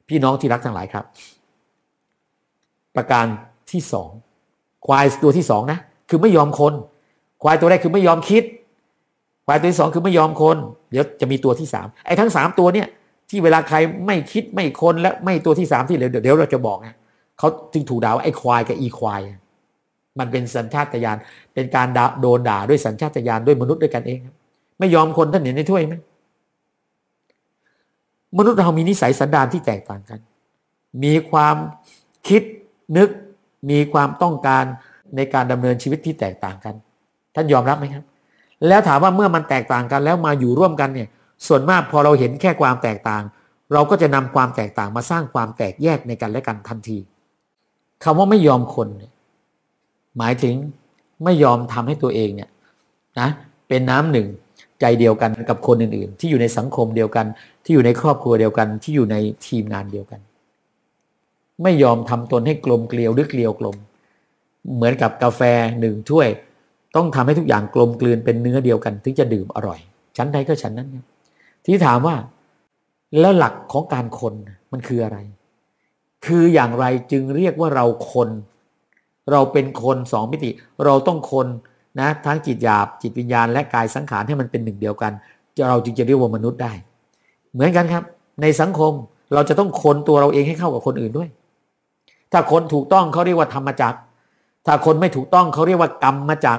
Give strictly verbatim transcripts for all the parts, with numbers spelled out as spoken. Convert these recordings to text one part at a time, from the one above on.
พี่น้องที่รักทั้งหลายครับประการที่สองควายตัวที่สองนะคือไม่ยอมคนควายตัวแรกคือไม่ยอมคิดควายตัวที่สองคือไม่ยอมคนเดี๋ยวจะมีตัวที่สามไอ้ทั้งสามตัวเนี่ยที่เวลาใครไม่คิดไม่คนและไม่ตัวที่สามที่เหลือเดี๋ยวเราจะบอกนะเขาจึงถูกด่าว่าไอ้ควายกับอีควายมันเป็นสัญชาตญาณเป็นการโดนด่าด้วยสัญชาตญาณด้วยมนุษย์ด้วยกันเองไม่ยอมคนท่านเห็นในถ้วยไหมมนุษย์เรามีนิสัยสันดานที่แตกต่างกันมีความคิดนึกมีความต้องการในการดำเนินชีวิตที่แตกต่างกันท่านยอมรับไหมครับแล้วถามว่าเมื่อมันแตกต่างกันแล้วมาอยู่ร่วมกันเนี่ยส่วนมากพอเราเห็นแค่ความแตกต่างเราก็จะนำความแตกต่างมาสร้างความแตกแยกในกันและกันทันทีคำว่าไม่ยอมคนหมายถึงไม่ยอมทำให้ตัวเองเนี่ยนะเป็นน้ำหนึ่งใจเดียวกันกับคนอื่นๆที่อยู่ในสังคมเดียวกันที่อยู่ในครอบครัวเดียวกันที่อยู่ในทีมงานเดียวกันไม่ยอมทำตนให้กลมเกลียวหรือเกลียวกลมเหมือนกับกาแฟหนึ่งถ้วยต้องทำให้ทุกอย่างกลมกลืนเป็นเนื้อเดียวกันถึงจะดื่มอร่อยชั้นใดก็ชั้นนั้นที่ถามว่าแล้วหลักของการคนมันคืออะไรคืออย่างไรจึงเรียกว่าเราคนเราเป็นคนสองมิติเราต้องคนนะทั้งจิตหยาบจิตวิญญาณและกายสังขารให้มันเป็นหนึ่งเดียวกันเราจึงจะเรียกว่ามนุษย์ได้เหมือนกันครับในสังคมเราจะต้องคนตัวเราเองให้เข้ากับคนอื่นด้วยถ้าคนถูกต้องเขาเรียกว่าธรรมจักรถ้าคนไม่ถูกต้องเขาเรียกว่ากรรมจักร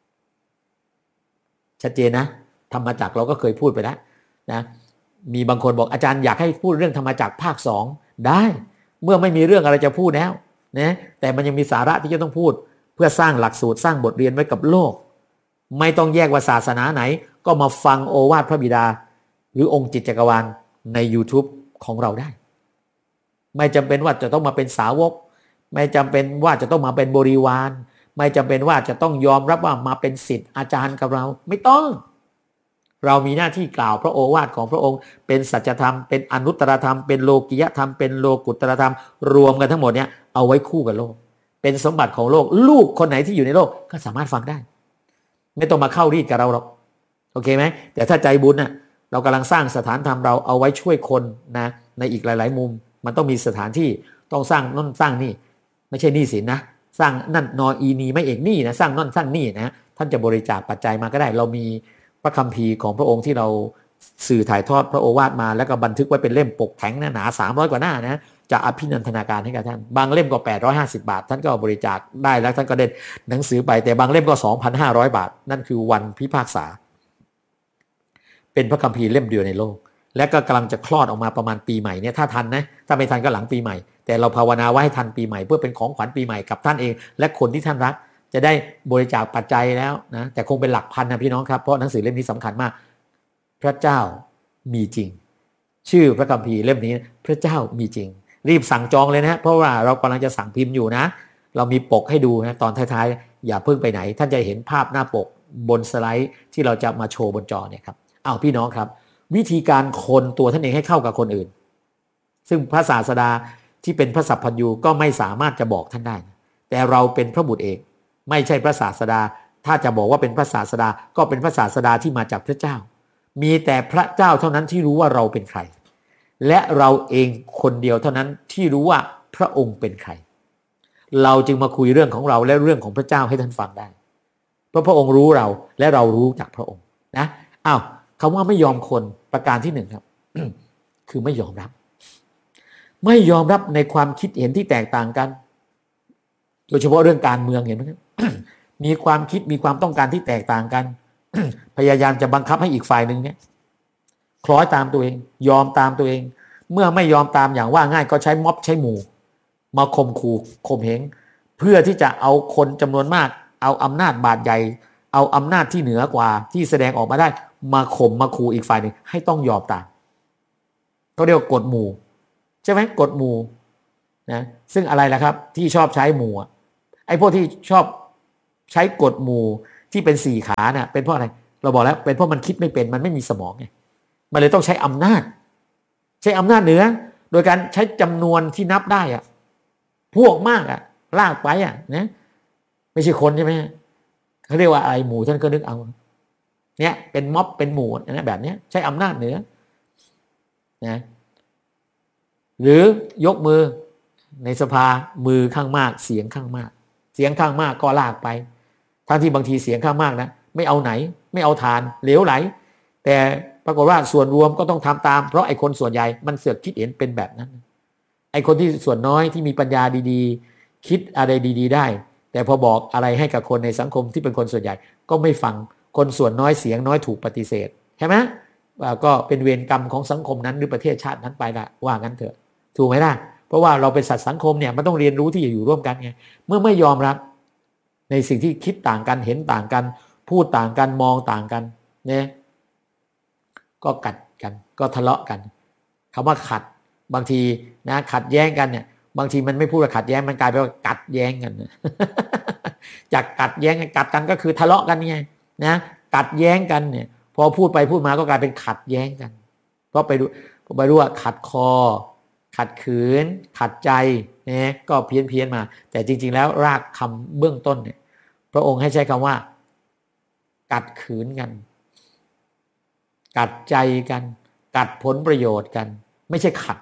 ชัดเจนนะธรรมจักรเราก็เคยพูดไปแล้วนะมีบางคนบอกอาจารย์อยากให้พูดเรื่องธรรมจักรภาคสองได้เมื่อไม่มีเรื่องอะไรจะพูดแล้วนะแต่มันยังมีสาระที่จะต้องพูดเพื่อสร้างหลักสูตรสร้างบทเรียนไว้กับโลกไม่ต้องแยกว่าศาสนาไหนก็มาฟังโอวาทพระบิดาหรือองค์จิตจักรวาลใน YouTube ของเราได้ไม่จำเป็นว่าจะต้องมาเป็นสาวกไม่จำเป็นว่าจะต้องมาเป็นบริวารไม่จำเป็นว่าจะต้องยอมรับว่ามาเป็นศิษย์อาจารย์กับเราไม่ต้องเรามีหน้าที่กล่าวพระโอวาทของพระองค์เป็นสัจธรรมเป็นอนุตตรธรรมเป็นโลกิยธรรมเป็นโลกุตตรธรรมรวมกันทั้งหมดเนี้ยเอาไว้คู่กับโลกเป็นสมบัติของโลกลูกคนไหนที่อยู่ในโลกก็สามารถฟังได้ไม่ต้องมาเข้ารีดกับเราหรอกโอเคไหมแต่ถ้าใจบุญน่ะเรากำลังสร้างสถานธรรมเราเอาไว้ช่วยคนนะในอีกหลายๆมุมมันต้องมีสถานที่ต้องสร้างนั่นสร้างนี่ไม่ใช่หนี้สินนะสร้างนั่นนออีนีไม่เอกหนี้นะสร้างนั่นสร้างนี่นะท่านจะบริจาคปัจจัยมาก็ได้เรามีพระคัมภีร์ของพระองค์ที่เราสื่อถ่ายทอดพระโอวาทมาแล้วก็บันทึกไว้เป็นเล่มปกแข็งหนาสามร้อยกว่าหน้านะจะอภินันทนาการให้กับท่านบางเล่มก็แปดร้อยห้าสิบบาทท่านก็บริจาคได้แล้วท่านก็ได้หนังสือไปแต่บางเล่มก็ สองพันห้าร้อย บาทนั่นคือวันพิพากษาเป็นพระคัมภีร์เล่มเดียวในโลกและก็กำลังจะคลอดออกมาประมาณปีใหม่เนี่ยถ้าทันนะถ้าไม่ทันก็หลังปีใหม่แต่เราภาวนาไว้ให้ทันปีใหม่เพื่อเป็นของขวัญปีใหม่กับท่านเองและคนที่ท่านรักจะได้บริจาคปัจจัยแล้วนะแต่คงเป็นหลักพันนะพี่น้องครับเพราะหนังสือเล่มนี้สำคัญมากพระเจ้ามีจริงชื่อพระคัมภีร์เล่มนี้พระเจ้ามีจริงรีบสั่งจองเลยนะเพราะว่าเรากำลังจะสั่งพิมพ์อยู่นะเรามีปกให้ดูนะตอนท้ายๆอย่าเพิ่งไปไหนท่านจะเห็นภาพหน้าปกบนสไลด์ที่เราจะมาโชว์บนจอเนี่ยครับอ้าวพี่น้องครับวิธีการคนตัวท่านเองให้เข้ากับคนอื่นซึ่งพระศาสดาที่เป็นพระสัพพัญญูก็ไม่สามารถจะบอกท่านได้แต่เราเป็นพระบุตรเอกไม่ใช่พระศาสดาถ้าจะบอกว่าเป็นพระศาสดาก็เป็นพระศาสดาที่มาจากพระเจ้ามีแต่พระเจ้าเท่านั้นที่รู้ว่าเราเป็นใครและเราเองคนเดียวเท่านั้นที่รู้ว่าพระองค์เป็นใครเราจึงมาคุยเรื่องของเราและเรื่องของพระเจ้าให้ท่านฟังได้เพราะพระองค์รู้เราและเรารู้จากพระองค์นะอ้าวคำว่าไม่ยอมคนประการที่หนึ่งครับ คือไม่ยอมรับไม่ยอมรับในความคิดเห็นที่แตกต่างกันโดยเฉพาะเรื่องการเมืองเห็นไหมครับ มีความคิดมีความต้องการที่แตกต่างกัน พยายามจะบังคับให้อีกฝ่ายหนึ่งเนี่ยคล้อยตามตัวเองยอมตามตัวเองเมื่อไม่ยอมตามอย่างว่าง่ายก็ใช้ม็อบใช้หมู่มาข่มขู่ข่มเหงเพื่อที่จะเอาคนจำนวนมากเอาอำนาจบาดใหญ่เอาอำนาจที่เหนือกว่าที่แสดงออกมาได้มาข่มมาขู่อีกฝ่ายหนึ่งให้ต้องยอมตามเขาเรียกว่ากฎหมู่ใช่ไหมกฎหมู่นะซึ่งอะไรล่ะครับที่ชอบใช้หมู่ไอ้พวกที่ชอบใช้กฎหมู่ที่เป็นสี่ขาน่ะเป็นเพราะอะไรเราบอกแล้วเป็นเพราะมันคิดไม่เป็นมันไม่มีสมองไงมันเลยต้องใช้อำนาจใช้อำนาจเหนือโดยการใช้จำนวนที่นับได้อะพวกมากอะลากไปอะนะไม่ใช่คนใช่ไหมเขาเรียกว่าอะไรหมู่ท่านก็นึกเอาเนี่ยเป็นม็อบเป็นหมู่นะแบบนี้ใช้อำนาจเหนือนะหรือยกมือในสภามือข้างมากเสียงข้างมากเสียงข้างมากก็ลากไปทั้งที่บางทีเสียงข้างมากนะไม่เอาไหนไม่เอาทานเหลวไหลแต่ปรากฏว่าส่วนรวมก็ต้องทำตามเพราะไอ้คนส่วนใหญ่มันเสือกคิดเห็นเป็นแบบนั้นไอ้คนที่ส่วนน้อยที่มีปัญญาดีๆคิดอะไรดีๆได้แต่พอบอกอะไรให้กับคนในสังคมที่เป็นคนส่วนใหญ่ก็ไม่ฟังคนส่วนน้อยเสียงน้อยถูกปฏิเสธใช่ไหมก็เป็นเวรกรรมของสังคมนั้นหรือประเทศชาตินั้นไปละว่างั้นเถอะถูกไหมล่ะเพราะว่าเราเป็นสัตว์สังคมเนี่ยมันต้องเรียนรู้ที่จะอยู่ร่วมกันไงเมื่อไม่ยอมรับในสิ่งที่คิดต่างกันเห็นต่างกันพูดต่างกันมองต่างกันเนี่ยก็กัดกันก็ทะเลาะกันคำว่าขัดบางทีนะขัดแย้งกันเนี่ยบางทีมันไม่พูดว่าขัดแย้งมันกลายเป็นว่ากัดแย้งกันจากกัดแย้งกัดกันก็คือทะเลาะกันไงนะกัดแย้งกันเนี่ยพอพูดไปพูดมาก็กลายเป็นขัดแย้งกันเพราะไปดูไปรู้ว่าขัดคอขัดขืนขัดใจเนี่ยก็เพี้ยนเพี้ยนมาแต่จริงๆแล้วรากคำเบื้องต้นเนี่ยพระองค์ให้ใช้คำว่ากัดขืนกันกัดใจกันกัดผลประโยชน์กันไม่ใช่ขัด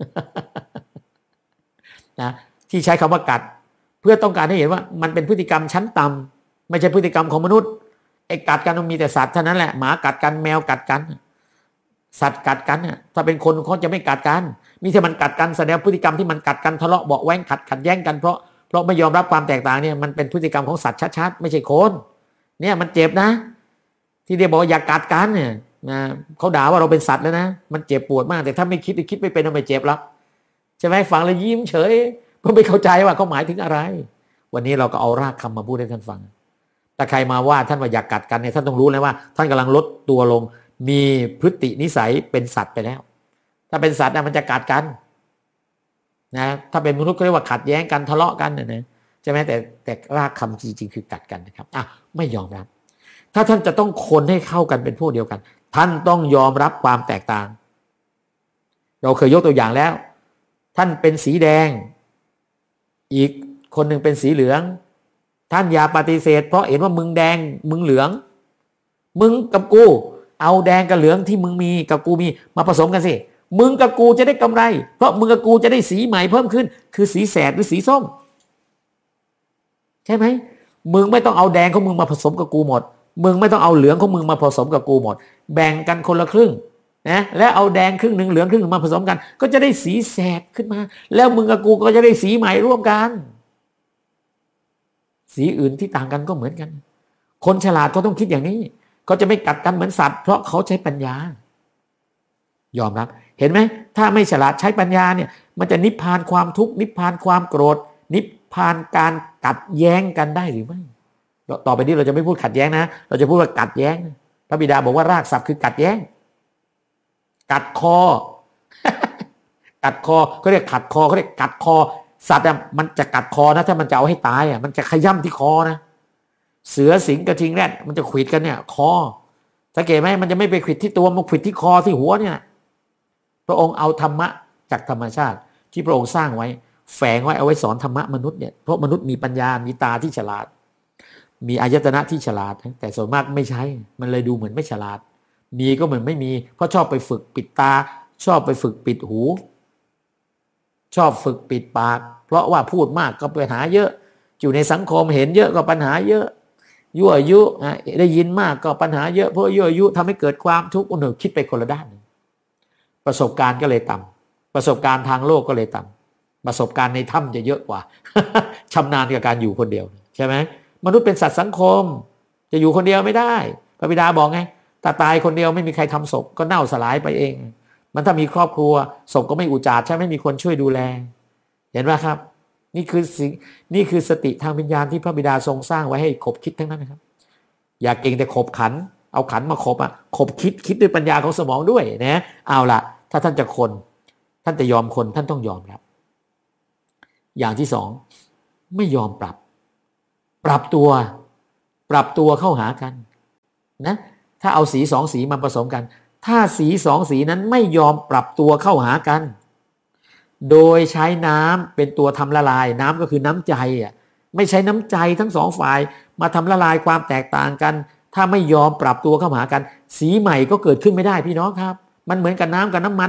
นะที่ใช้คำว่ากัดเพื่อต้องการให้เห็นว่ามันเป็นพฤติกรรมชั้นต่ำไม่ใช่พฤติกรรมของมนุษย์ไอ้กัดกันมันมีแต่สัตว์เท่านั้นแหละหมากัดกันแมวกัดกันสัตว์กัดกันเนี่ยถ้าเป็นคนเขาจะไม่กัดกันมีแต่มันกัดกันแสดงพฤติกรรมที่มันกัดกันทะเลาะเบาะแว้งขัดขัดแย้งกันเพราะเพราะไม่ยอมรับความแตกต่างเนี่ยมันเป็นพฤติกรรมของสัตว์ชัดๆไม่ใช่คนเนี่ยมันเจ็บนะที่เดียบอกอย่ากัดกันเนี่ยนะเขาด่าว่าเราเป็นสัตว์แล้วนะมันเจ็บปวดมากแต่ถ้าไม่คิดคิดไม่เป็นมันไม่เจ็บหรอกใช่ไหมฟังแล้วยิ้มเฉยเพราะไม่เข้าใจว่าเขาหมายถึงอะไรวันนี้เราก็เอารากคำมาพูดให้ท่านฟังถ้าใครมาว่าท่านว่าอยากกัดกันเนี่ยท่านต้องรู้เลยว่าท่านกำลังลดตัวลงมีพฤตินิสัยเป็นสัตว์ไปแล้วถ้าเป็นสัตว์นะมันจะกัดกันนะถ้าเป็นมนุษย์ก็เรียกว่าขัดแย้งกันทะเลาะกันนะใช่ไหมแต่แต่รากคำจริงๆคือกัดกันนะครับอ่ะไม่ยอมรับถ้าท่านจะต้องคนให้เข้ากันเป็นพวกเดียวกันท่านต้องยอมรับความแตกต่างเราเคยยกตัวอย่างแล้วท่านเป็นสีแดงอีกคนหนึ่งเป็นสีเหลืองท่านอย่าปฏิเสธเพราะเห็นว่ามึงแดงมึงเหลืองมึงกับกูเอาแดงกับเหลืองที่มึงมีกับกูมีมาผสมกันสิมึงกับกูจะได้กำไรเพราะมึงกับกูจะได้สีใหม่เพิ่มขึ้นคือสีแสดหรือสีส้มใช่ไหมมึงไม่ต้องเอาแดงของมึงมาผสมกับกูหมดมึงไม่ต้องเอาเหลืองของมึงมาผสมกับกูหมดแบ่งกันคนละครึ่งนะแล้วเอาแดงครึ่งหนึ่งเหลืองครึ่งหนึ่งมาผสมกันก็จะได้สีแสดขึ้นมาแล้วมึงกับกูก็จะได้สีใหม่ร่วมกันสีอื่นที่ต่างกันก็เหมือนกันคนฉลาดก็ต้องคิดอย่างนี้เขาจะไม่กัดกันเหมือนสัตว์เพราะเขาใช้ปัญญายอมรับเห็นไหมถ้าไม่ฉลาดใช้ปัญญาเนี่ยมันจะนิพพานความทุกข์นิพพานความโกรธนิพพานการกัดแย้งกันได้หรือไม่ต่อไปนี้เราจะไม่พูดขัดแย้งนะเราจะพูดว่ากัดแย้งพระบิดาบอกว่ารากศัพท์คือกัดแย้งกัดคอ กัดคอเขาเรียกขัดคอเขาเรียกกัดคอสัตว์มันจะกัดคอนะถ้ามันจะเอาให้ตายอ่ะมันจะขย้ำที่คอนะเสือสิงกระทิงแรดมันจะขวิดกันเนี่ยคอสังเกตไหมมันจะไม่ไปขวิดที่ตัวมันขวิดที่คอที่หัวเนี่ยพระองค์เอาธรรมะจากธรรมชาติที่พระองค์สร้างไว้แฝงไว้เอาไว้สอนธรรมะมนุษย์เนี่ยเพราะมนุษย์มีปัญญามีตาที่ฉลาดมีอายตนะที่ฉลาดแต่ส่วนมากไม่ใช้มันเลยดูเหมือนไม่ฉลาดมีก็เหมือนไม่มีเพราะชอบไปฝึกปิดตาชอบไปฝึกปิดหูชอบฝึกปิดปากเพราะว่าพูดมากก็ปัญหาเยอะอยู่ในสังคมเห็นเยอะก็ปัญหาเยอะยั่วยุได้ยินมากก็ปัญหาเยอะเพราะยั่วยุทำให้เกิดความทุกข์อุณหภูมิคิดไปคนละด้านประสบการณ์ก็เลยต่ำประสบการณ์ทางโลกก็เลยต่ำประสบการณ์ในถ้ำจะเยอะกว่า ชำนาญกับการอยู่คนเดียวใช่ไหมมนุษย์เป็นสัตว์สังคมจะอยู่คนเดียวไม่ได้พระบิดาบอกไงถ้าตายคนเดียวไม่มีใครทำศพก็เน่าสลายไปเองมันถ้ามีครอบครัวศพก็ไม่อุจจาระใช่ไม่มีคนช่วยดูแลเห็นไหมครับนี่คือสิ่งนี่คือสติทางวิญญาณที่พระบิดาทรงสร้างไว้ให้ขบคิดทั้งนั้นนะครับอย่าเก่งแต่ขบขันเอาขันมาขบอ่ะขบคิดคิดด้วยปัญญาของสมองด้วยนะเอาล่ะถ้าท่านจะคนท่านจะยอมคนท่านต้องยอมครับอย่างที่สองไม่ยอมปรับปรับตัวปรับตัวเข้าหากันนะถ้าเอาสีสองสีมาผสมกันถ้าสีสองสีนั้นไม่ยอมปรับตัวเข้าหากันโดยใช้น้ำเป็นตัวทำละลายน้ำก็คือน้ำใจอ่ะไม่ใช้น้ำใจทั้งสองฝ่ายมาทำละลายความแตกต่างกันถ้าไม่ยอมปรับตัวเข้าหากันสีใหม่ก็เกิดขึ้นไม่ได้พี่น้องครับมันเหมือนกับน้ำกับน้ำมันน่ะ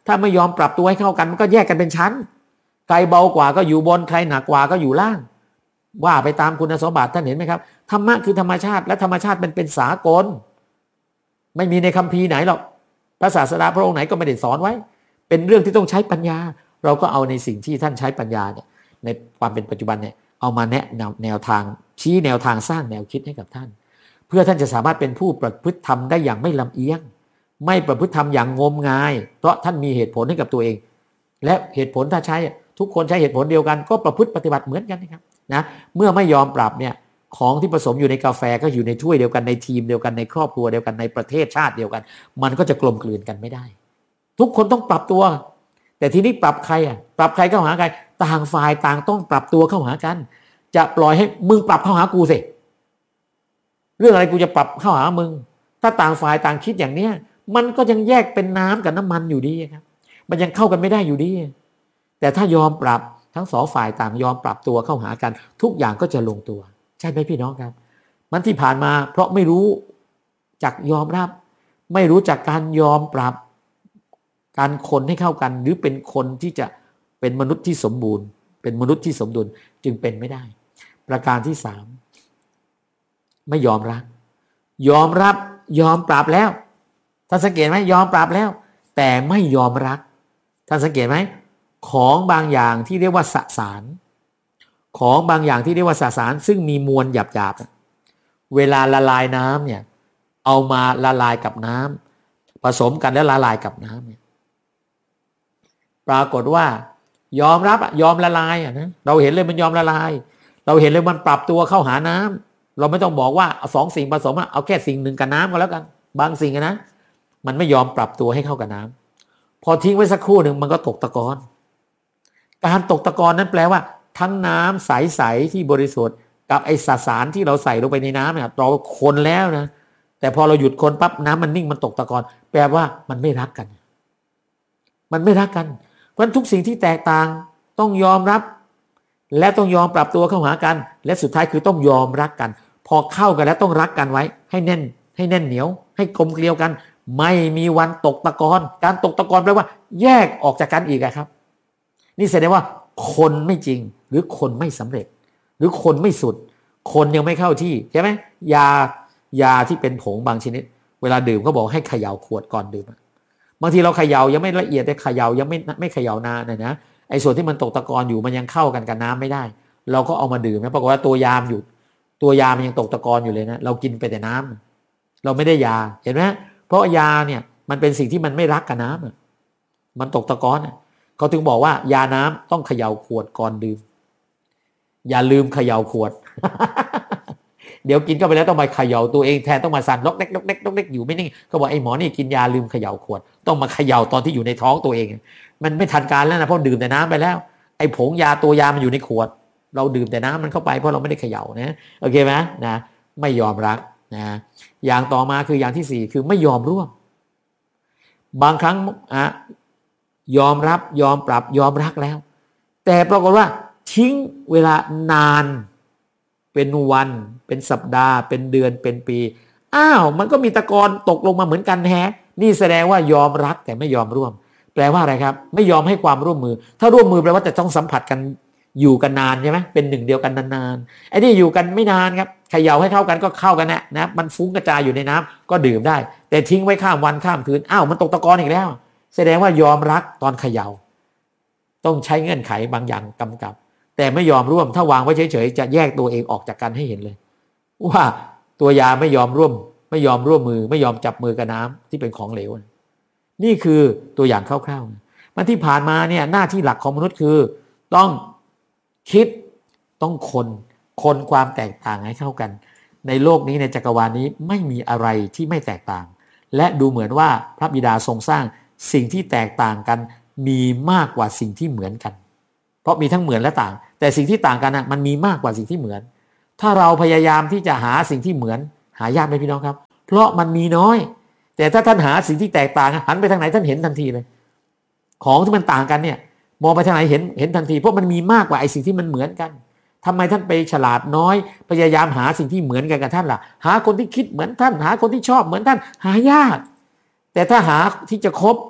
ถ้าไม่ยอมปรับตัวให้เข้ากันมันก็แยกกันเป็นชั้นใครเบากว่าก็อยู่บนใครหนักกว่าก็อยู่ล่างว่าไปตามคุณสมบัติท่านเห็นไหมครับธรรมะคือธรรมชาติและธรรมชาติมันเป็นสากลไม่มีในคัมภีร์ไหนหรอกพระศาสดาพระองค์ไหนก็ไม่ได้สอนไว้เป็นเรื่องที่ต้องใช้ปัญญาเราก็เอาในสิ่งที่ท่านใช้ปัญญาเนี่ยในความเป็นปัจจุบันเนี่ยเอามาแนะนำแนวทางชี้แนวทางสร้างแนวคิดให้กับท่านเพื่อท่านจะสามารถเป็นผู้ประพฤติธรรมได้อย่างไม่ลำเอียงไม่ประพฤติธรรมอย่างงมงายเพราะท่านมีเหตุผลให้กับตัวเองและเหตุผลถ้าใช้ทุกคนใช้เหตุผลเดียวกันก็ประพฤติปฏิบัติเหมือนกันนะครับนะเมื่อไม่ยอมปรับเนี่ยของที่ผสมอยู่ในกาแฟก็อยู่ในถ้วยเดียวกันในทีมเดียวกันในครอบครัวเดียวกันในประเทศชาติเดียวกันมันก็จะกลมกลืนกันไม่ได้ทุกคนต้องปรับตัวแต่ทีนี้ปรับใครอ่ะปรับใครเข้าหาใครต่างฝ่ายต่างต้องปรับตัวเข้าหากันจะปล่อยให้มึงปรับเข้าหากูสิเรื่องอะไรกูจะปรับเข้าหามึงถ้าต่างฝ่ายต่างคิดอย่างเนี้ยมันก็ยังแยกเป็นน้ำกับน้ำมันอยู่ดีครับมันยังเข้ากันไม่ได้อยู่ดีแต่ถ้ายอมปรับทั้งสองฝ่ายต่างยอมปรับตัวเข้าหากันทุกอย่างก็จะลงตัวใช่ไหมพี่น้องครับมันที่ผ่านมาเพราะไม่รู้จักยอมรับไม่รู้จักการยอมปรับการคนให้เข้ากันหรือเป็นคนที่จะเป็นมนุษย์ที่สมบูรณ์เป็นมนุษย์ที่สมดุลจึงเป็นไม่ได้ประการที่สามไม่ยอมรับยอมรับยอมปรับแล้วท่านสังเกตไหมยอมปรับแล้วแต่ไม่ยอมรักท่านสังเกตไหมของบางอย่างที่เรียกว่าสสารของบางอย่างที่เรียกว่าสสารซึ่งมีมวลหยาบๆเวลาละลายน้ำเนี่ยเอามาละลายกับน้ำผสมกันแล้วละลายกับน้ำเนี่ยปรากฏว่ายอมรับยอมละลายอ่ะนะเราเห็นเลยมันยอมละลายเราเห็นเลยมันปรับตัวเข้าหาน้ำเราไม่ต้องบอกว่าเอาสองสิ่งผสมเอาแค่สิ่งหนึ่งกับน้ำก็แล้วกันบางสิ่งนะมันไม่ยอมปรับตัวให้เข้ากับน้ำพอทิ้งไว้สักครู่หนึ่งมันก็ตกตะกอนการตกตะกอนนั้นแปลว่าทั้งน้ำใสๆที่บริสุทธิ์กับไอสสารที่เราใส่ลงไปในน้ำเนี่ยเราคนแล้วนะแต่พอเราหยุดคนปั๊บน้ำมันนิ่งมันตกตะกอนแปลว่ามันไม่รักกันมันไม่รักกันเพราะทุกสิ่งที่แตกต่างต้องยอมรับและต้องยอมปรับตัวเข้าหากันและสุดท้ายคือต้องยอมรักกันพอเข้ากันแล้วต้องรักกันไว้ให้แน่นให้แน่นเหนียวให้กลมเกลียวกันไม่มีวันตกตะกอนการตกตะกอนแปลว่าแยกออกจากกันอีกครับนี่แสดงว่าคนไม่จริงหรือคนไม่สำเร็จหรือคนไม่สุดคนยังไม่เข้าที่ใช่ไหมยายาที่เป็นผงบางชนิดเวลาดื่มเขาบอกให้เขย่าขวดก่อนดื่มบางทีเราเขย่ายังไม่ละเอียดแต่เขย่ายังไม่ไม่เขย่านานนะนะไอ้ส่วนที่มันตกตะกอนอยู่มันยังเข้ากันกับน้ำไม่ได้เราก็เอามาดื่มนะปรากฏว่าตัวยามอยู่ตัวยามันยังตกตะกอนอยู่เลยนะเรากินไปแต่น้ำเราไม่ได้ยาเห็นไหมเพราะยาเนี่ยมันเป็นสิ่งที่มันไม่รักกับน้ำมันตกตะกอนเขาถึงบอกว่ายาน้ำต้องเขย่าขวดก่อนดื่มอย่าลืมเขย่าขวด เดี๋ยวกินเข้าไปแล้วต้องมาเขย่าตัวเองแทนต้องมาสั่นล็อกเล็กล็อกเล็กล็อกเล็กอยู่ไม่นิ่งเขาบอกไอ้หมอนี่กินยาลืมเขย่าขวดต้องมาเขย่าตอนที่อยู่ในท้องตัวเองมันไม่ทันการแล้วนะเพราะดื่มแต่น้ำไปแล้วไอ้ผงยาตัวยามันอยู่ในขวดเราดื่มแต่น้ำมันเข้าไปเพราะเราไม่ได้เขย่านะโอเคไหมนะไม่ยอมรักนะอย่างต่อมาคืออย่างที่สี่คือไม่ยอมร่วมบางครั้งอะยอมรับยอมปรับยอมรักแล้วแต่ปรากฏว่าทิ้งเวลานานเป็นวันเป็นสัปดาห์เป็นเดือนเป็นปีอ้าวมันก็มีตะกอนตกลงมาเหมือนกันแฮะนี่แสดงว่ายอมรักแต่ไม่ยอมร่วมแปลว่าอะไรครับไม่ยอมให้ความร่วมมือถ้าร่วมมือแปลว่าจะต้องสัมผัสกันอยู่กันนานใช่ไหมเป็นหนึ่งเดียวกันนานๆไอ้นี่อยู่กันไม่นานครับเขย่าให้เข้ากันก็เข้ากันนะนะมันฟุ้งกระจายอยู่ในน้ำก็ดื่มได้แต่ทิ้งไว้ข้ามวันข้ามคืนอ้าวมันตกตะกอนอีกแล้วแสดงว่ายอมรักตอนเขย่าต้องใช้เงื่อนไขบางอย่างกำกับแต่ไม่ยอมร่วมถ้าวางไว้เฉยๆจะแยกตัวเองออกจากกันให้เห็นเลยว่าตัวยาไม่ยอมร่วมไม่ยอมร่วมมือไม่ยอมจับมือกับน้ำที่เป็นของเหลวนี่คือตัวอย่างคร่าวๆมันที่ผ่านมาเนี่ยหน้าที่หลักของมนุษย์คือต้องคิดต้องคนคนความแตกต่างให้เข้ากันในโลกนี้ในจักรวาลนี้ไม่มีอะไรที่ไม่แตกต่างและดูเหมือนว่าพระบิดาทรงสร้างสิ่งที่แตกต่างกันมีมากกว่าสิ่งที่เหมือนกันเพราะมีทั้งเหมือนและต่างแต่สิ่งที่ต่างกันนะมันมีมากกว่าสิ่งที่เหมือนถ้าเราพยายามที่จะหาสิ่งที่เหมือนหายากไหมพี่น้องครับเพราะมันมีน้อยแต่ถ้าท่านหาสิ่งที่แตกต่างหันไปทางไหนท่านเห็นทันทีเลยของที่มันต่างกันเนี่ยมองไปทางไหนเห็นเห็นทันทีเพราะมันมีมากกว่าไอ้สิ่งที่มันเหมือนกันทำไมท่านไปฉลาดน้อยพยายามหาสิ่งที่เหมือนกันกับท่านล่ะหาคนที่คิดเหมือนท่านหาคนที่ชอบเหมือนท่านหายากแต่ถ้าหาที่จะคบ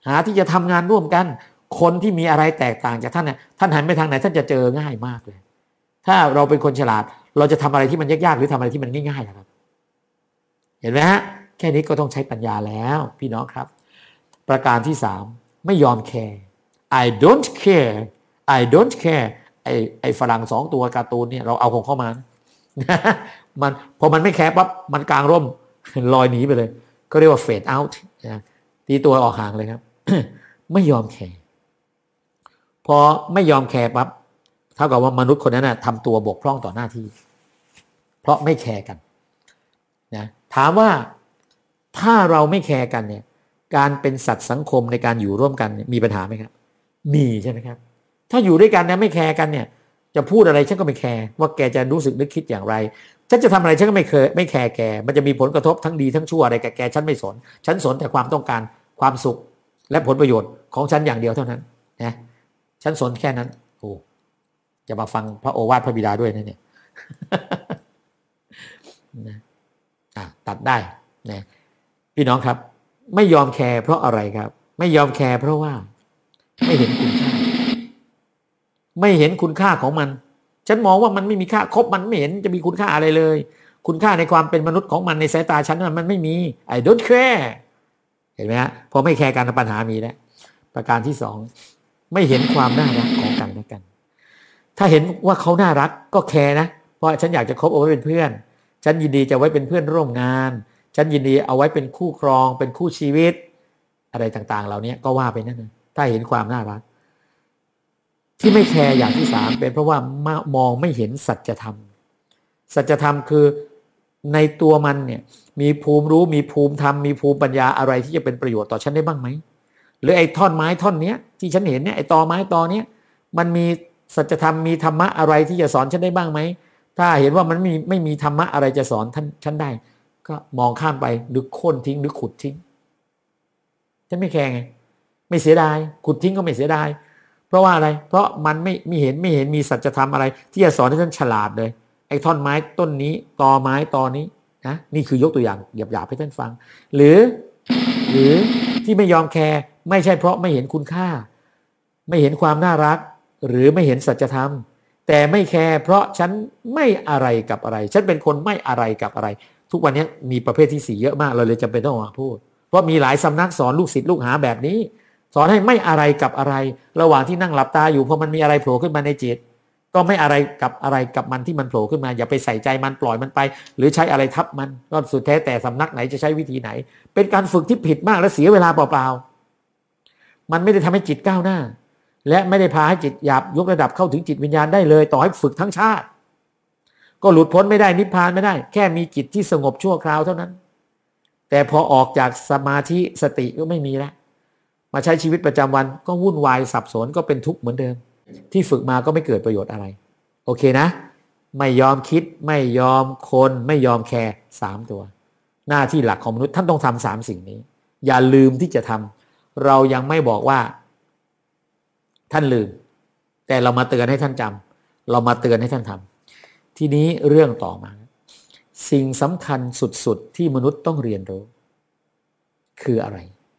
หาที่จะทำงานร่วมกันคนที่มีอะไรแตกต่างจากท่านเนี่ยท่านหันไปทางไหนท่านจะเจอง่ายมากเลยถ้าเราเป็นคนฉลาดเราจะทำอะไรที่มันยากๆหรือทำอะไรที่มันง่ายๆครับเห็นไหมฮะแค่นี้ก็ต้องใช้ปัญญาแล้วพี่น้องครับประการที่สามไม่ยอมแคร์ I don't care I don't care ไอ้ไอ้ฝรั่งสองตัวการ์ตูนเนี่ยเราเอาของเข้ามามันพอมันไม่แคร์ปั๊บมันกลางร่มลอยหนีไปเลยก็เรียกว่า fade out นะตีตัวออกห่างเลยครับ ไม่ยอมแคร์พอไม่ยอมแคร์ปั๊บเท่ากับว่ามนุษย์คนนั้นนะทำตัวบกพร่องต่อหน้าที่เพราะไม่แคร์กันนะถามว่าถ้าเราไม่แคร์กันเนี่ยการเป็นสัตว์สังคมในการอยู่ร่วมกันมีปัญหาไหมครับมีใช่ไหมครับถ้าอยู่ด้วยกันเนี่ยไม่แคร์กันเนี่ยจะพูดอะไรฉันก็ไม่แคร์ว่าแกจะรู้สึกนึกคิดอย่างไรฉันจะทำอะไรฉันก็ไม่เคยไม่แคร์แกมันจะมีผลกระทบทั้งดีทั้งชั่วอะไรแกแกฉันไม่สนฉันสนแต่ความต้องการความสุขและผลประโยชน์ของฉันอย่างเดียวเท่านั้นนะฉันสนแค่นั้นโอ้จะมาฟังพระโอวาทพระบิดาด้วยนะเนี่ย นะอ่ะตัดได้นะพี่น้องครับไม่ยอมแคร์เพราะอะไรครับไม่ยอมแคร์เพราะว่าไม่เห็นคุณค่าไม่เห็นคุณค่าของมันฉันมองว่ามันไม่มีค่าคบมันไม่เห็นจะมีคุณค่าอะไรเลยคุณค่าในความเป็นมนุษย์ของมันในสายตาฉันมันไม่มี I don't care เห็นไหมฮะพอไม่แคร์กันปัญหามีแล้วประการที่สองไม่เห็นความน่ารักของกันและกันถ้าเห็นว่าเขาน่ารักก็แคร์นะเพราะฉันอยากจะคบเอาไว้เป็นเพื่อนฉันยินดีจะไว้เป็นเพื่อนร่วมงานฉันยินดีเอาไว้เป็นคู่ครองเป็นคู่ชีวิตอะไรต่างๆเหล่านี้ก็ว่าไปนั่นนะถ้าเห็นความน่ารักที่ไม่แคร์อย่างที่สามเป็นเพราะว่ามองไม่เห็นสัจธรรมสัจธรรมคือในตัวมันเนี่ยมีภูมิรู้มีภูมิธรรมมีภูมิปัญญาอะไรที่จะเป็นประโยชน์ต่อฉันได้บ้างไหมหรือไอ้ท่อนไม้ท่อนเนี้ยที่ฉันเห็นเนี่ยไอ้ตอไม้ตอเนี้ยมันมีสัจธรรมมีธรรมะอะไรที่จะสอนฉันได้บ้างไหมถ้าเห็นว่ามันไม่ไม่มีธรรมะอะไรจะสอนท่านฉันได้ก็มองข้ามไปหรือโค่นทิ้งหรือขุดทิ้งฉันไม่แคร์ไงไม่เสียดายขุดทิ้งก็ไม่เสียดายเพราะว่าอะไรเพราะมันไม่ไม่เห็นไม่เห็นมีสัจธรรมอะไรที่จะสอนให้ท่านฉลาดเลยไอ้ท่อนไม้ต้นนี้ตอไม้ตอนี้นะนี่คือยกตัวอย่างหยาบๆให้ท่านฟังหรือหรือที่ไม่ยอมแคร์ไม่ใช่เพราะไม่เห็นคุณค่าไม่เห็นความน่ารักหรือไม่เห็นสัจธรรมแต่ไม่แคร์เพราะฉันไม่อะไรกับอะไรฉันเป็นคนไม่อะไรกับอะไรทุกวันนี้มีประเภทที่สี่เยอะมากเราเลยจำเป็นต้องมาพูดเพราะมีหลายสำนักสอนลูกศิษย์ลูกหาแบบนี้สอนให้ไม่อะไรกับอะไรระหว่างที่นั่งหลับตาอยู่พอมันมีอะไรโผล่ขึ้นมาในจิตก็ไม่อะไรกับอะไรกับมันที่มันโผล่ขึ้นมาอย่าไปใส่ใจมันปล่อยมันไปหรือใช้อะไรทับมันก็สุดแท้แต่สำนักไหนจะใช้วิธีไหนเป็นการฝึกที่ผิดมากและเสียเวลาเปล่าๆมันไม่ได้ทำให้จิตก้าวหน้าและไม่ได้พาให้จิตหยาบยกระดับเข้าถึงจิตวิญญาณได้เลยต่อให้ฝึกทั้งชาติก็หลุดพ้นไม่ได้นิพพานไม่ได้แค่มีจิตที่สงบชั่วคราวเท่านั้นแต่พอออกจากสมาธิสติก็ไม่มีแล้วมาใช้ชีวิตประจำวันก็วุ่นวายสับสนก็เป็นทุกข์เหมือนเดิมที่ฝึกมาก็ไม่เกิดประโยชน์อะไรโอเคนะไม่ยอมคิดไม่ยอมคนไม่ยอมแคร์สามตัวหน้าที่หลักของมนุษย์ท่านต้องทำสามสิ่งนี้อย่าลืมที่จะทำเรายังไม่บอกว่าท่านลืมแต่เรามาเตือนให้ท่านจำเรามาเตือนให้ท่านทำทีนี้เรื่องต่อมาสิ่งสำคัญสุดๆที่มนุษย์ต้องเรียนรู้คืออะไร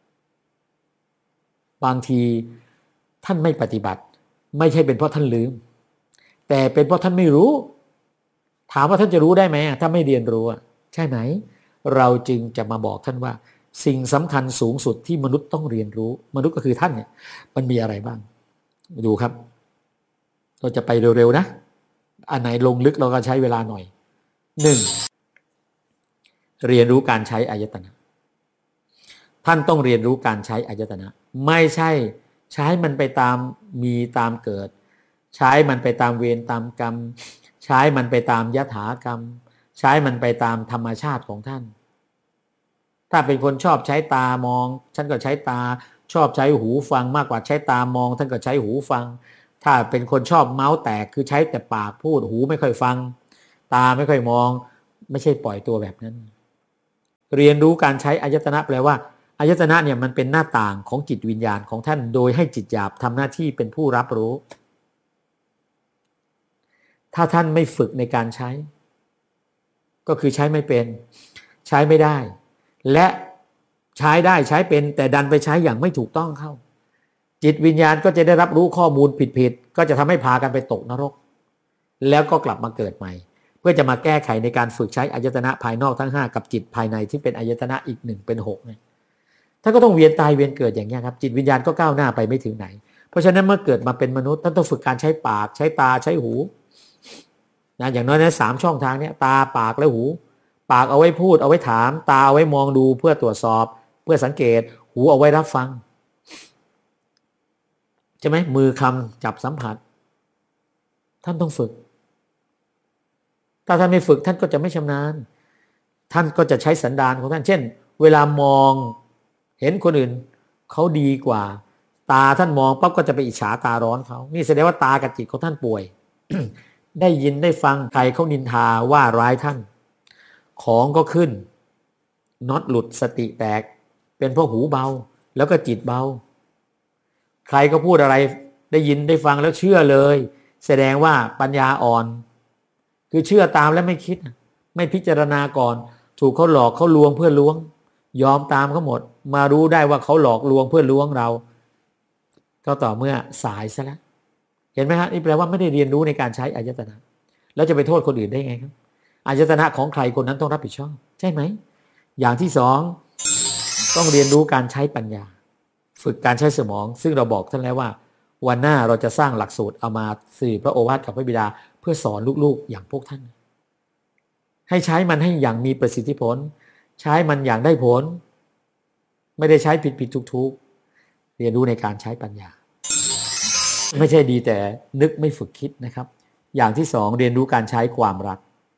บางทีท่านไม่ปฏิบัติไม่ใช่เป็นเพราะท่านลืมแต่เป็นเพราะท่านไม่รู้ถามว่าท่านจะรู้ได้ไหมถ้าไม่เรียนรู้ใช่ไหมเราจึงจะมาบอกท่านว่าสิ่งสำคัญสูงสุดที่มนุษย์ต้องเรียนรู้มนุษย์ก็คือท่านเนี่ยมันมีอะไรบ้างดูครับเราจะไปเร็วๆนะอันไหนลงลึกเราก็ใช้เวลาหน่อยหนึ่งเรียนรู้การใช้อายตนะท่านต้องเรียนรู้การใช้อายตนะไม่ใช่ใช้มันไปตามมีตามเกิดใช้มันไปตามเวรตามกรรมใช้มันไปตามยถากรรมใช้มันไปตามธรรมชาติของท่านถ้าเป็นคนชอบใช้ตามองท่านก็ใช้ตาชอบใช้หูฟังมากกว่าใช้ตามองท่านก็ใช้หูฟังถ้าเป็นคนชอบเมาส์แตกคือใช้แต่ปากพูดหูไม่ค่อยฟังตาไม่ค่อยมองไม่ใช่ปล่อยตัวแบบนั้นเรียนรู้การใช้อายตนะแปลว่าอายตนะเนี่ยมันเป็นหน้าต่างของจิตวิญญาณของท่านโดยให้จิตหยาบทำหน้าที่เป็นผู้รับรู้ถ้าท่านไม่ฝึกในการใช้ก็คือใช้ไม่เป็นใช้ไม่ได้และใช้ได้ใช้เป็นแต่ดันไปใช้อย่างไม่ถูกต้องเข้าจิตวิญญาณก็จะได้รับรู้ข้อมูลผิดๆก็จะทำให้พากันไปตกนรกแล้วก็กลับมาเกิดใหม่เพื่อจะมาแก้ไขในการฝึกใช้อายตนะภายนอกทั้งห้ากับจิตภายในที่เป็นอายตนะอีกหนึ่งเป็นหกเนี่ยท่านก็ต้องเวียนตายเวียนเกิดอย่างนี้ครับจิตวิญญาณก็ก้าวหน้าไปไม่ถึงไหนเพราะฉะนั้นเมื่อเกิดมาเป็นมนุษย์ท่านต้องฝึกการใช้ปากใช้ตาใช้หูนะอย่างน้อยนะสามช่องทางเนี้ยตาปากและหูปากเอาไว้พูดเอาไว้ถามตาเอาไว้มองดูเพื่อตรวจสอบเพื่อสังเกตหูเอาไว้รับฟังใช่ไหมมือคำจับสัมผัสท่านต้องฝึกถ้าท่านไม่ฝึกท่านก็จะไม่ชำนาญท่านก็จะใช้สันดานของท่านเช่นเวลามองเห็นคนอื่นเขาดีกว่าตาท่านมองปั๊บก็จะไปอิจฉาตาร้อนเขานี่แสดงว่าตากับจิตของท่านป่วย ได้ยินได้ฟังใครเขานินทาว่าร้ายท่านของก็ขึ้นน็อตหลุดสติแตกเป็นเพราะหูเบาแล้วก็จิตเบาใครก็พูดอะไรได้ยินได้ฟังแล้วเชื่อเลยแสดงว่าปัญญาอ่อนคือเชื่อตามแล้วไม่คิดไม่พิจารณาก่อนถูกเขาหลอกเขาลวงเพื่อล้วงยอมตามเขาหมดมารู้ได้ว่าเขาหลอกลวงเพื่อล้วงเราก็ต่อเมื่อสายซะแล้วเห็นไหมฮะนี่แปลว่าไม่ได้เรียนรู้ในการใช้อายตนะแล้วจะไปโทษคนอื่นได้ไงครับอายตนะของใครคนนั้นต้องรับผิดชอบใช่ไหมอย่างที่สองต้องเรียนรู้การใช้ปัญญาฝึกการใช้สมองซึ่งเราบอกท่านแล้วว่าวันหน้าเราจะสร้างหลักสูตรเอามาสื่อพระโอวาทกับพระบิดาเพื่อสอนลูกๆอย่างพวกท่านให้ใช้มันให้อย่างมีประสิทธิผลใช้มันอย่างได้ผลไม่ได้ใช้ผิดๆทุกๆเรียนรู้ในการใช้ปัญญาไม่ใช่ดีแต่นึกไม่ฝึกคิดนะครับอย่างที่สองเรียนรู้การใช้ความรัก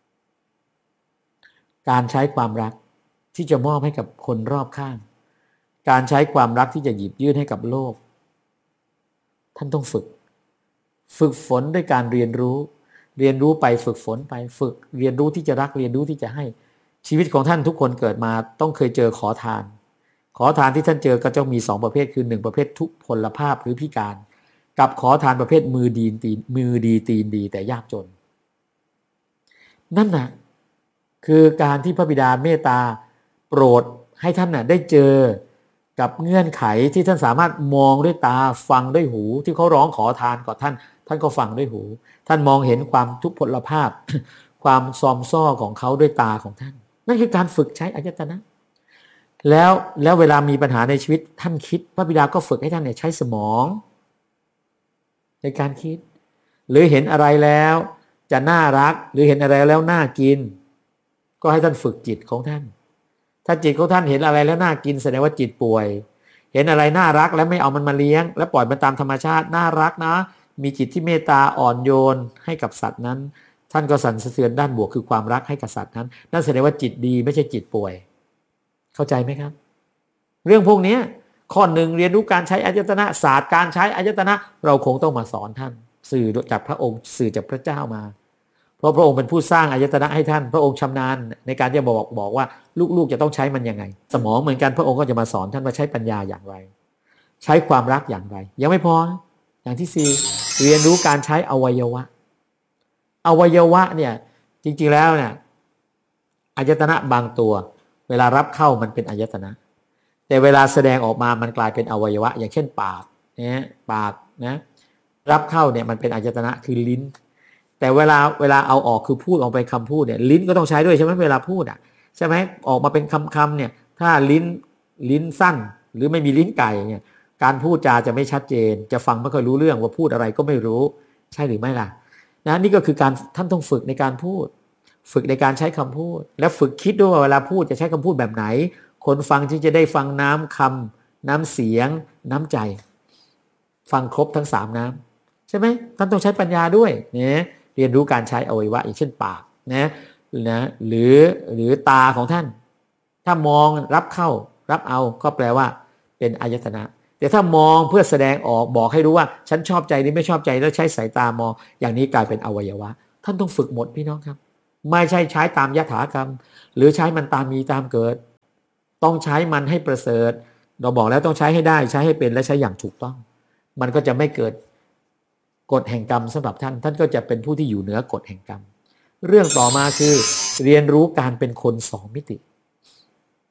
การใช้ความรักที่จะมอบให้กับคนรอบข้างการใช้ความรักที่จะหยิบยื่นให้กับโลกท่านต้องฝึกฝึกฝนด้วยการเรียนรู้เรียนรู้ไปฝึกฝนไปฝึกเรียนรู้ที่จะรักเรียนรู้ที่จะให้ชีวิตของท่านทุกคนเกิดมาต้องเคยเจอขอทานขอทานที่ท่านเจอก็จะมีสองประเภทคือหนึ่งประเภททุพพลภาพหรือพิการกับขอทานประเภทมือดีตีนมือดีตีนดีแต่ยากจนนั่นน่ะคือการที่พระบิดาเมตตาโปรดให้ท่านน่ะได้เจอกับเงื่อนไขที่ท่านสามารถมองด้วยตาฟังด้วยหูที่เขาร้องขอทานกับท่านท่านก็ฟังด้วยหูท่านมองเห็นความทุพพลภาพ ความซอมซ่อของเขาด้วยตาของท่านนั่นคือการฝึกใช้อายตนะแล้วแล้วเวลามีปัญหาในชีวิตท่านคิดพระบิดาก็ฝึกให้ท่านเนี่ยใช้สมองในการคิดหรือเห็นอะไรแล้วจะน่ารักหรือเห็นอะไรแล้วน่ากินก็ให้ท่านฝึกจิตของท่านถ้าจิตของท่านเห็นอะไรแล้วน่ากินแสดงว่าจิตป่วยเห็นอะไรน่ารักแล้วไม่เอามันมาเลี้ยงแล้วปล่อยมันตามธรรมชาติน่ารักนะมีจิตที่เมตตาอ่อนโยนให้กับสัตว์นั้นท่านก็สรรเสริญด้านบวกคือความรักให้กับสัตว์นั้นนั่นแสดงว่าจิตดีไม่ใช่จิตป่วยเข้าใจไหมครับเรื่องพวกนี้ข้อหนึ่งเรียนรู้การใช้อายตนะศาสตร์การใช้อายตนะเราคงต้องมาสอนท่านสื่อจากพระองค์สื่อจากพระเจ้ามาเพราะพระองค์เป็นผู้สร้างอายตนะให้ท่านพระองค์ชำนาญในการที่จะบอกบอกว่าลูกๆจะต้องใช้มันยังไงสมองเหมือนกันพระองค์ก็จะมาสอนท่านว่าใช้ปัญญาอย่างไรใช้ความรักอย่างไรยังไม่พออย่างที่สี่เรียนรู้การใช้อวัยวะอวัยวะเนี่ยจริงๆแล้วเนี่ยอายตนะบางตัวเวลารับเข้ามันเป็นอายตนะแต่เวลาแสดงออกมามันกลายเป็นอวัยวะอย่างเช่นปากเนี่ยปากนะรับเข้าเนี่ยมันเป็นอายตนะคือลิ้นแต่เวลาเวลาเอาออกคือพูดออกไปคำพูดเนี่ยลิ้นก็ต้องใช้ด้วยใช่ไหมเวลาพูดอ่ะใช่ไหมออกมาเป็นคำคำเนี่ยถ้าลิ้นลิ้นสั้นหรือไม่มีลิ้นไก่เนี่ยการพูดจาจะไม่ชัดเจนจะฟังไม่ค่อยรู้เรื่องว่าพูดอะไรก็ไม่รู้ใช่หรือไม่ล่ะนะนี่ก็คือการท่านต้องฝึกในการพูดฝึกในการใช้คำพูดแล้วฝึกคิดด้วยว่าเวลาพูดจะใช้คำพูดแบบไหนคนฟังที่จะได้ฟังน้ำคำน้ำเสียงน้ำใจฟังครบทั้งสามน้ำใช่ไหมท่านต้องใช้ปัญญาด้วยเนี่ยเรียนรู้การใช้อวัยวะอย่างเช่นปากนะนะหรือหรือตาของท่านถ้ามองรับเข้ารับเอาก็แปลว่าเป็นอายตนะแต่ถ้ามองเพื่อแสดงออกบอกให้รู้ว่าฉันชอบใจหรือไม่ชอบใจแล้วใช้สายตามองอย่างนี้กลายเป็นอวัยวะท่านต้องฝึกหมดพี่น้องครับไม่ใช่ใช้ตามยถากรรมหรือใช้มันตามมีตามเกิดต้องใช้มันให้ประเสริฐเราบอกแล้วต้องใช้ให้ได้ใช้ให้เป็นและใช้อย่างถูกต้องมันก็จะไม่เกิดกฎแห่งกรรมสำหรับท่านท่านก็จะเป็นผู้ที่อยู่เหนือกฎแห่งกรรมเรื่องต่อมาคือเรียนรู้การเป็นคนสองมิติ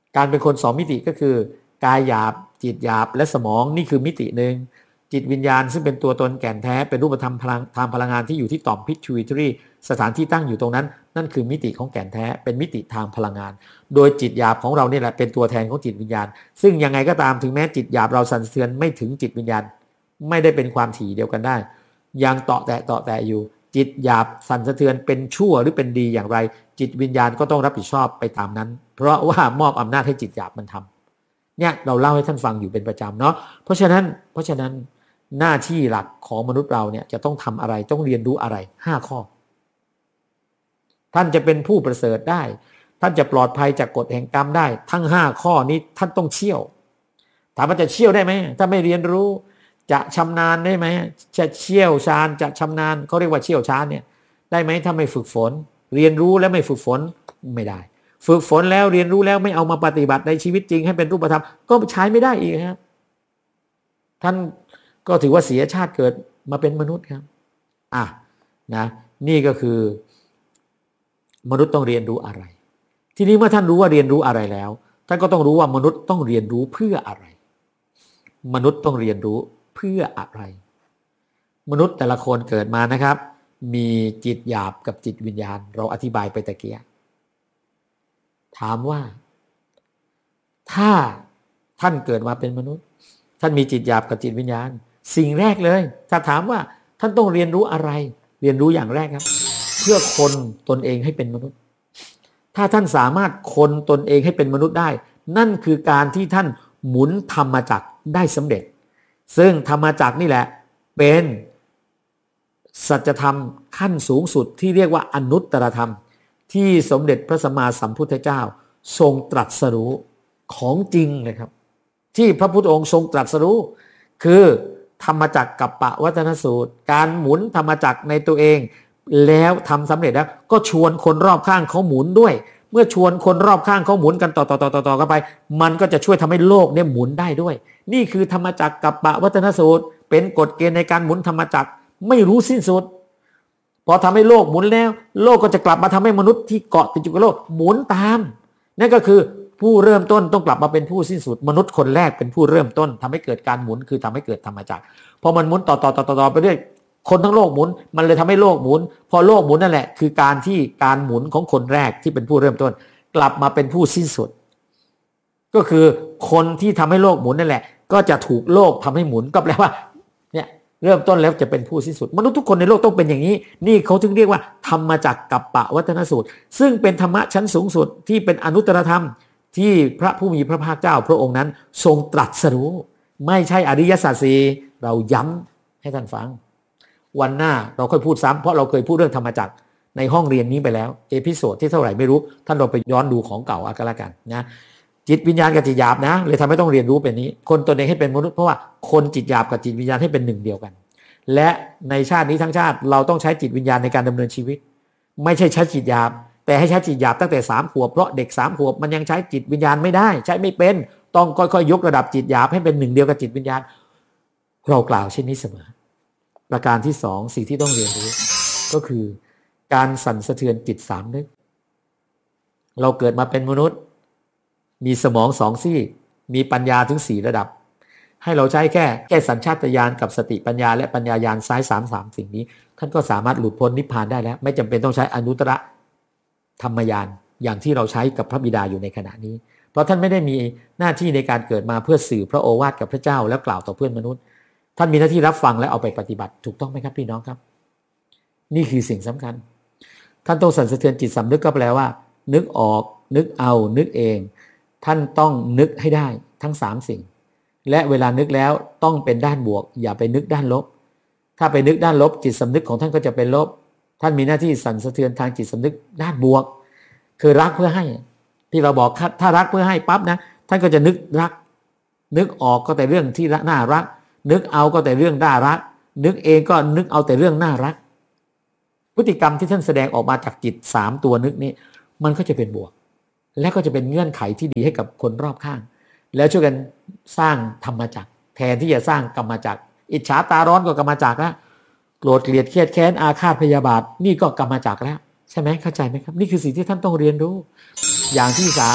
การเป็นคนสองมิติก็คือกายหยาบจิตหยาบและสมองนี่คือมิติหนึ่งจิตวิญญาณซึ่งเป็นตัวตนแก่นแท้เป็นรูปธรรมพลังทางพลังงานที่อยู่ที่ต่อม pituitary สถานที่ตั้งอยู่ตรงนั้นนั่นคือมิติของแก่นแท้เป็นมิติทางพลังงานโดยจิตหยาบของเราเนี่ยแหละเป็นตัวแทนของจิตวิญญาณซึ่งยังไงก็ตามถึงแม้จิตหยาบเราสั่นสะเทือนไม่ถึงจิตวิญญาณไม่ได้เป็นความถี่เดียวกันได้ยังเตาะแตะเตาะแตะอยู่จิตหยาบสั่นสะเทือนเป็นชั่วหรือเป็นดีอย่างไรจิตวิญญาณก็ต้องรับผิดชอบไปตามนั้นเพราะว่ามอบอำนาจให้จิตหยาบมันทำเนี่ยเราเล่าให้ท่านฟังอยู่เป็นประจำเนาะเพราะฉะนั้นเพราะฉะนั้นหน้าที่หลักของมนุษย์เราเนี่ยจะต้องทำอะไรต้องเรียนรู้อะไรห้าข้อท่านจะเป็นผู้ประเสริฐได้ท่านจะปลอดภัยจากกฎแห่งกรรมได้ทั้งห้าข้อนี้ท่านต้องเชี่ยวถามว่าจะเชี่ยวได้ไหมถ้าไม่เรียนรู้จะชำนาญได้ไหมจะเชี่ยวชาญจะชำนาญเขาเรียกว่าเชี่ยวชาญเนี่ยได้ไหมถ้าไม่ฝึกฝนเรียนรู้แล้วไม่ฝึกฝนไม่ได้ฝึกฝนแล้วเรียนรู้แล้วไม่เอามาปฏิบัติในชีวิตจริงให้เป็นรูปธรรมก็ใช้ไม่ได้อีกครับท่านก็ถือว่าเสียชาติเกิดมาเป็นมนุษย์ครับอ่ะนะนี่ก็คือมนุษย์ต้องเรียนรู้อะไรทีนี้เมื่อท่านรู้ว่าเรียนรู้อะไรแล้วท่านก็ต้องรู้ว่ามนุษย์ต้องเรียนรู้เพื่ออะไรมนุษย์ต้องเรียนรู้เพื่ออะไรมนุษย์แต่ละคนเกิดมานะครับมีจิตหยาบกับจิตวิญญาณเราอธิบายไปตะเกียถามว่าถ้าท่านเกิดมาเป็นมนุษย์ท่านมีจิตหยาบกับจิตวิญญาณสิ่งแรกเลยถ้าถามว่าท่านต้องเรียนรู้อะไรเรียนรู้อย่างแรกครับเพื่อคนตนเองให้เป็นมนุษย์ถ้าท่านสามารถคนตนเองให้เป็นมนุษย์ได้นั่นคือการที่ท่านหมุนธรรมจักรได้สำเร็จซึ่งธรรมจักรนี่แหละเป็นสัจธรรมขั้นสูงสุดที่เรียกว่าอนุตตรธรรมที่สมเด็จพระสัมมาสัมพุทธเจ้าทรงตรัสรู้ของจริงเลยครับที่พระพุทธองค์ทรงตรัสรู้คือธรรมจักรกัปปวัฏนสูตรการหมุนธรรมจักรในตัวเองแล้วทำสำเร็จแล้วก็ชวนคนรอบข้างเขาหมุนด้วยเมื่อชวนคนรอบข้างเขาหมุนกันต่อต่อต่อต่อต่อกันไปมันก็จะช่วยทำให้โลกเนี่ยหมุนได้ด้วยนี่คือธรรมจักรกัปปวัฏนสูตรเป็นกฎเกณฑ์ในการหมุนธรรมจักรไม่รู้สิ้นสุดพอทำให้โลกหมุนแล้วโลกก็จะกลับมาทำให้มนุษย์ที่เกาะติดอยู่กับโลกหมุนตามนั่นก็คือผู้เริ่มต้นต้องกลับมาเป็นผู้สิ้นสุดมนุษย์คนแรกเป็นผู้เริ่มต้นทำให้เกิดการหมุนคือทำให้เกิดธรรมจักรพอมันหมุนต่อต่อต่อต่อไปเรื่อยคนทั้งโลกหมุนมันเลยทำให้โลกหมุนพอโลกหมุนนั่นแหละคือการที่การหมุนของคนแรกที่เป็นผู้เริ่มต้นกลับมาเป็นผู้สิ้นสุดก็คือคนที่ทำให้โลกหมุนนั่นแหละก็จะถูกโลกทำให้หมุนก็แปลว่าเนี่ยเริ่มต้นแล้วจะเป็นผู้สิ้นสุดมนุษย์ทุกคนในโลกต้องเป็นอย่างนี้นี่เขาถึงเรียกว่าธรรมจักรกัปปวัฏนสูตรซึ่งเป็นธรรมะชั้นสูงสุดที่เป็นอนุตตรธรรมที่พระผู้มีพระภาคเจ้าพระองค์นั้นทรงตรัสรู้ไม่ใช่อริยสัจสี่เราย้ำให้ท่านฟังวันหน้าเราค่อยพูดซ้ำเพราะเราเคยพูดเรื่องธรรมจักรในห้องเรียนนี้ไปแล้วเอพิโซดที่เท่าไหร่ไม่รู้ท่านเราไปย้อนดูของเก่าเอาก็แล้วกันนะจิตวิญญาณกับจิตหยาบนะเลยทำให้ต้องเรียนรู้เป็นนี้คนตนเองให้เป็นมนุษย์เพราะว่าคนจิตหยาบกับจิตวิญญาณให้เป็นหนึ่งเดียวกันและในชาตินี้ทั้งชาติเราต้องใช้จิตวิญญาณในการดำเนินชีวิตไม่ใช่ใช้จิตหยาบแต่ให้ใช้จิตหยาบตั้งแต่สามขวบเพราะเด็กสามขวบมันยังใช้จิตวิญญาณไม่ได้ใช้ไม่เป็นต้องค่อยๆยกระดับจิตหยาบให้เป็นหนึ่งเดียวกับจิตวิญญาณเรากล่าวเช่นนี้เสมอประการที่สองสิ่งที่ต้องเรียนรู้ก็คือการสั่นสะเทือนจิตสามนึกเราเกิดมาเป็นมนุษย์มีสมองสองซี่มีปัญญาถึงสี่ระดับให้เราใช้แค่แค่สัญชาตญาณกับสติปัญญาและปัญญาญาณซ้ายสามสามสิ่งนี้ท่านก็สามารถหลุดพ้นนิพพานได้แล้วไม่จำเป็นต้องใช้อนุตตรธรรมญาณอย่างที่เราใช้กับพระบิดาอยู่ในขณะนี้เพราะท่านไม่ได้มีหน้าที่ในการเกิดมาเพื่อสื่อพระโอวาทกับพระเจ้าแล้วกล่าวต่อเพื่อนมนุษย์ท่านมีหน้าที่รับฟังและเอาไปปฏิบัติถูกต้องไหมครับพี่น้องครับนี่คือสิ่งสำคัญท่านต้องสั่นสะเทือนจิตสำนึกก็แปลว่านึกออกนึกเอานึกเองท่านต้องนึกให้ได้ทั้งสามสิ่งและเวลานึกแล้วต้องเป็นด้านบวกอย่าไปนึกด้านลบถ้าไปนึกด้านลบจิตสำนึกของท่านก็จะเป็นลบท่านมีหน้าที่สั่นสะเทือนทางจิตสำนึกด้านบวกคือรักเพื่อให้ที่เราบอกถ้ารักเพื่อให้ปั๊บนะท่านก็จะนึกรักนึกออกก็แต่เรื่องที่น่ารักนึกเอาก็แต่เรื่องน่ารักนึกเองก็นึกเอาแต่เรื่องน่ารักพฤติกรรมที่ท่านแสดงออกมาจากจิตสามตัวนึกนี้มันก็จะเป็นบวกและก็จะเป็นเงื่อนไขที่ดีให้กับคนรอบข้างแล้วช่วยกันสร้างธรรมจักรแทนที่จะสร้างกรรมจักรอิจฉาตาร้อนก็กรรมจักรแล้วโกรธเกลียดเครียดแค้นอาฆาตพยาบาทนี่ก็กรรมจักรแล้วใช่ไหมเข้าใจไหมครับนี่คือสิ่งที่ท่านต้องเรียนรู้อย่างที่สาม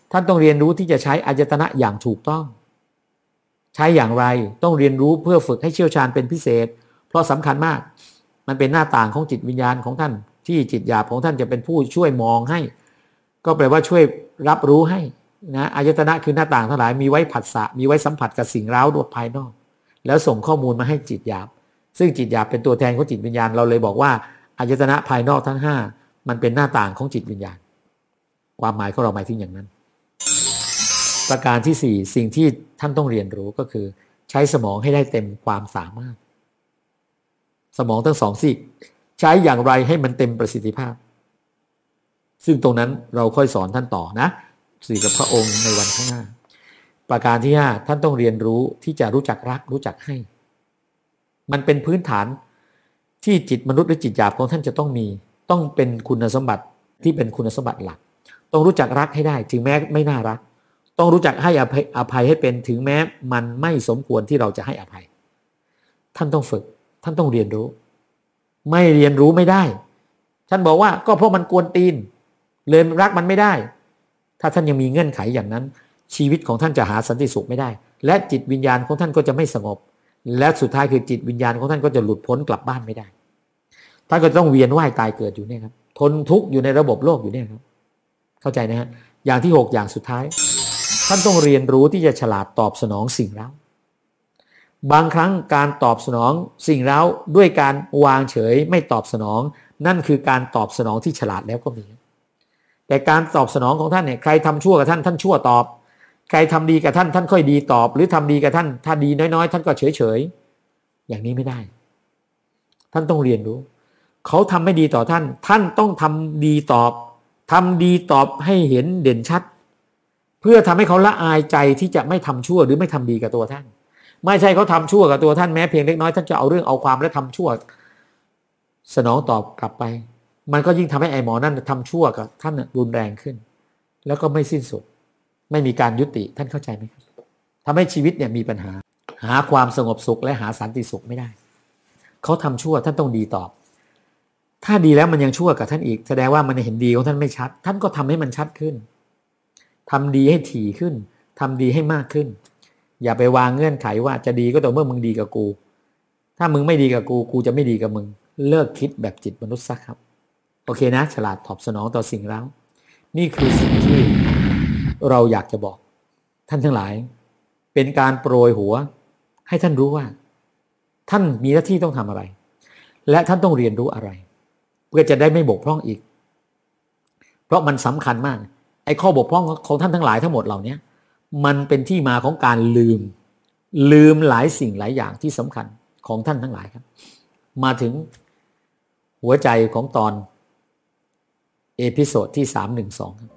ท่านต้องเรียนรู้ที่จะใช้อายตนะอย่างถูกต้องใช้อย่างไรต้องเรียนรู้เพื่อฝึกให้เชี่ยวชาญเป็นพิเศษเพราะสำคัญมากมันเป็นหน้าต่างของจิตวิญญาณของท่านที่จิตหยาบของท่านจะเป็นผู้ช่วยมองให้ก็แปลว่าช่วยรับรู้ให้นะอายตนะคือหน้าต่างทั้งหลายมีไว้ผัสสะมีไว้สัมผัสกับสิ่งเร้าด้วยภายนอกแล้วส่งข้อมูลมาให้จิตหยาบซึ่งจิตหยาบเป็นตัวแทนของจิตวิญญาณเราเลยบอกว่าอายตนะภายนอกทั้งห้ามันเป็นหน้าต่างของจิตวิญญาณความหมายของเราหมายถึงอย่างนั้นประการที่สี่สิ่งที่ท่านต้องเรียนรู้ก็คือใช้สมองให้ได้เต็มความสามารถสมองทั้งสองซีกใช้อย่างไรให้มันเต็มประสิทธิภาพซึ่งตรงนั้นเราค่อยสอนท่านต่อนะสื่อกับพระองค์ในวันข้างหน้าประการที่ห้าท่านต้องเรียนรู้ที่จะรู้จักรักรู้จักให้มันเป็นพื้นฐานที่จิตมนุษย์หรือจิตหยาบของท่านจะต้องมีต้องเป็นคุณสมบัติที่เป็นคุณสมบัติหลักต้องรู้จักรักให้ได้ถึงแม้ไม่น่ารักต้องรู้จักให้อภัยอภัยให้เป็นถึงแม้มันไม่สมควรที่เราจะให้อภัยท่านต้องฝึกท่านต้องเรียนรู้ไม่เรียนรู้ไม่ได้ท่านบอกว่าก็เพราะมันกวนตีนเลยรักมันไม่ได้ถ้าท่านยังมีเงื่อนไขอย่างนั้นชีวิตของท่านจะหาสันติสุขไม่ได้และจิตวิญญาณของท่านก็จะไม่สงบและสุดท้ายคือจิตวิญญาณของท่านก็จะหลุดพ้นกลับบ้านไม่ได้ท่านก็ต้องเวียนว่ายตายเกิดอยู่เนี่ยครับทนทุกข์อยู่ในระบบโลกอยู่เนี่ยครับเข้าใจนะฮะอย่างที่หกอย่างสุดท้ายท่านต้องเรียนรู้ที่จะฉลาดตอบสนองสิ่งเร้าบางครั้งการตอบสนองสิ่งเร้าด้วยการวางเฉยไม่ตอบสนองนั่นคือการตอบสนองที่ฉลาดแล้วก็มีแต่การตอบสนองของท่านเนี่ยใครทำชั่วกับท่านท่านชั่วตอบใครทำดีกับท่านท่านค่อยดีตอบหรือทำดีกับท่านถ้าดีน้อยๆท่านก็เฉยๆอย่างนี้ไม่ได้ท่านต้องเรียนรู้เขาทำไม่ดีต่อท่านท่านต้องทำดีตอบทำดีตอบให้เห็นเด่นชัดเพื่อทำให้เขาละอายใจที่จะไม่ทำชั่วหรือไม่ทำดีกับตัวท่านไม่ใช่เขาทำชั่วกับตัวท่านแม้เพียงเล็กน้อยท่านจะเอาเรื่องเอาความและทำชั่วสนองตอบกลับไปมันก็ยิ่งทำให้ไอ้หมอนั่นทำชั่วกับท่านรุนแรงขึ้นแล้วก็ไม่สิ้นสุดไม่มีการยุติท่านเข้าใจไหมครับทำให้ชีวิตเนี่ยมีปัญหาหาความสงบสุขและหาสันติสุขไม่ได้เขาทำชั่วท่านต้องดีตอบถ้าดีแล้วมันยังชั่วกับท่านอีกแสดงว่ามันเห็นดีของท่านไม่ชัดท่านก็ทำให้มันชัดขึ้นทำดีให้ถี่ขึ้นทำดีให้มากขึ้นอย่าไปวางเงื่อนไขว่าจะดีก็ต่อเมื่อมึงดีกับกูถ้ามึงไม่ดีกับกูกูจะไม่ดีกับมึงเลิกคิดแบบจิตมนุษย์ซะครับโอเคนะฉลาดตอบสนองต่อสิ่งแล้วนี่คือสิ่งที่เราอยากจะบอกท่านทั้งหลายเป็นการโปรยหัวให้ท่านรู้ว่าท่านมีหน้าที่ต้องทำอะไรและท่านต้องเรียนรู้อะไรเพื่อจะได้ไม่บกพร่องอีกเพราะมันสำคัญมากไอ้ข้อบกพร่องของท่านทั้งหลายทั้งหมดเหล่านี้มันเป็นที่มาของการลืมลืมหลายสิ่งหลายอย่างที่สำคัญของท่านทั้งหลายครับมาถึงหัวใจของตอนเอพิโซดที่สามหนึ่งสองครับ